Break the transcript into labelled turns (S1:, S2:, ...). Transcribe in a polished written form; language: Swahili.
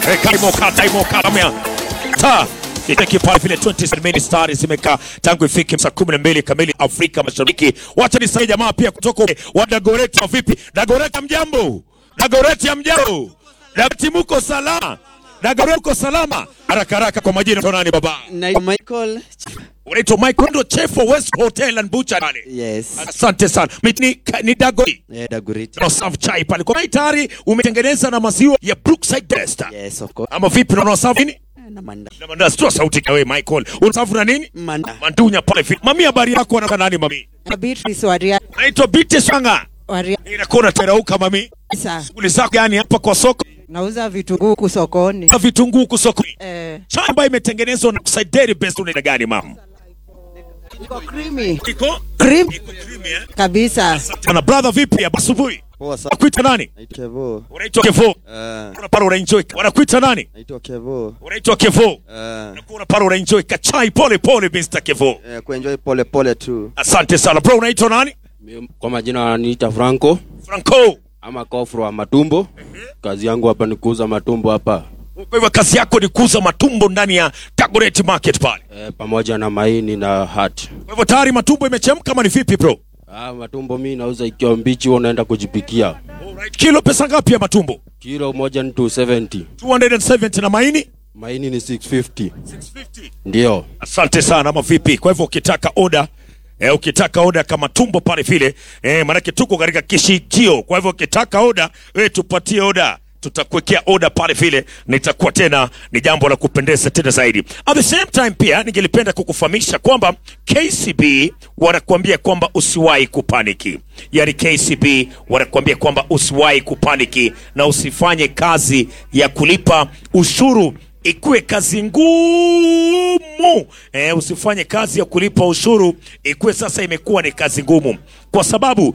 S1: Kaimo kamea. Ta. Kitaki pale vile 27 minutes stars zimekaa tangu ifike saa 12 kamili Afrika Mashariki. Wacha nisaidie jamaa pia kutoka wa Dagoretti vipi? Dagoretti mjambo. Dagoretti mjambo. Dagoretti mko salama. Dagoretti mko salama. Haraka kwa majina tonani baba.
S2: Na Michael.
S1: Unaitwa Michael ndo chef wa West Hotel and Butcher pale.
S2: Yes.
S1: Asante sana. Ni Dagoretti.
S2: Dagoretti.
S1: No serve chai pale. Kwa tayari umetengeneza na maziwa ya Brookside Desta.
S2: Yes, of course.
S1: Ama vipi na serve nini?
S2: Na
S1: manda sio sauti kwa wewe Michael. Unasafu na nini? Mandunya pale fit. Mami habari yako na nani mami?
S3: Beatrice Waria.
S1: Naitwa Beatrice Wanga.
S3: Waria.
S1: Inakuwa terauka mami.
S3: Sasa.
S1: Shughuli zako yani hapa kwa soko.
S3: Nauza vitunguu kusokoni.
S1: Vitunguu kusokoni. Chai ambayo imetengenezwa na Brookside Dairy Best una gani mama?
S3: Iko creamy.
S1: Iko
S3: creamy kabisa.
S1: Ana brother vipi ya asubuhi?
S4: Poa sana.
S1: Unakuita nani?
S4: Naitwa Kevo.
S1: Unaitwa Kevo. Unapara unaenjoy. Wanakuita nani?
S4: Naitwa Kevo.
S1: Unaitwa Kevo. Unapara unaenjoy kachai pole Mr. Kevo.
S4: Kuenjoy pole tu.
S1: Asante sana bro. Unaitwa nani?
S5: Kwa majina ananiita Franco.
S1: Franco.
S5: Ama Kofro wa matumbo. Kazi yangu hapa ni kuuza matumbo hapa.
S1: Kwa hivyo kazi yako ni kuuza matumbo ndani ya Dagoretti Market pale.
S5: Pamoja na maini na hat.
S1: Kwa hivyo tayari matumbo imechemka kama ni vipi bro?
S5: Matumbo mimi nauza ikiwa mbichi unaenda kujipikia.
S1: Alright. Kilo pesa ngapi ya matumbo?
S5: Kilo moja ni 270.
S1: 270 na maini?
S5: Maini ni 650.
S1: 650.
S5: Ndio.
S1: Asante sana ama vipi? Kwa hivyo ukitaka oda kama tumbo pale vile, maana tuko katika kishikio. Kwa hivyo ukitaka oda, tupatie oda. Tutakuwekea oda pale vile, nitakuwa tena ni jambo la kupendeza tena zaidi. At the same time pia ningelipenda kukufahamisha kwamba KCB wanakuambia kwamba usiwahi kupaniki. Yaani KCB wanakuambia kwamba usiwahi kupaniki na usifanye kazi ya kulipa ushuru ikuwe kazi ngumu. Usifanye kazi ya kulipa ushuru ikuwe sasa imekuwa ni kazi ngumu, kwa sababu